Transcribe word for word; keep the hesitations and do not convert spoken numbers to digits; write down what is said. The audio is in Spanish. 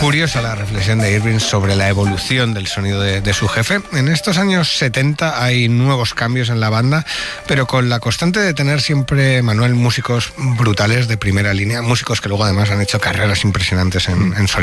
Curiosa la reflexión de Irving sobre la evolución del sonido de, de su jefe. En estos años setenta hay nuevos cambios en la banda, pero con la constante de tener siempre, Manuel, músicos brutales de primera línea, músicos que luego además han hecho carreras impresionantes en, en sonido.